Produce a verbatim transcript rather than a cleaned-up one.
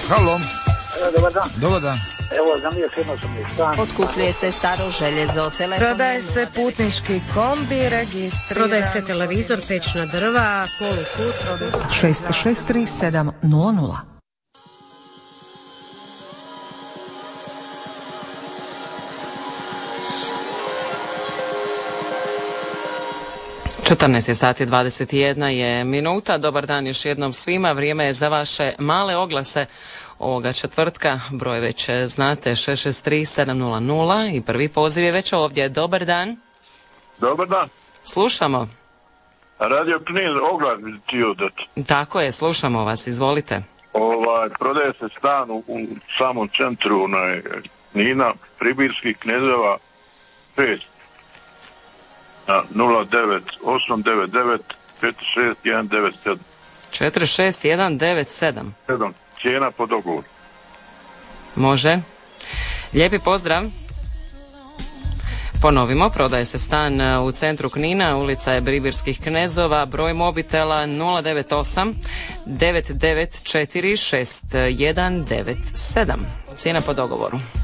Halo. E, dobar dan. Dobar dan. Evo, za mije jedno sam je stan. Otkupljuje se staro željezo, telefon. Prodaje se putnički kombi, registriran. Prodaje se televizor, pećna drva, polukut. šest šest tri sedam nula nula. četrnaest je sati dvadeset jedna je minuta. Dobar dan još jednom svima. Vrijeme je za vaše male oglase ovoga četvrtka. Broj već znate, šest šest tri sedam nula nula i prvi poziv je već ovdje. Dobar dan. Dobar dan. Slušamo. Radio Knin, oglas bi ti odati. Tako je, slušamo vas, izvolite. Ovaj, prodaje se stan u, u samom centru onaj, Knina, Pribirskih Knezeva pet. Na nula devet osam devet devet četiri šest jedan devet sedam. četiri šest jedan devet sedam. sedam. Cijena po dogovoru. Može. Lijepi pozdrav. Ponovimo, prodaje se stan u centru Knina, ulica je Pribirskih Knezova, broj mobitela nula devet osam devet devet četiri šest jedan devet sedam. Cijena po dogovoru.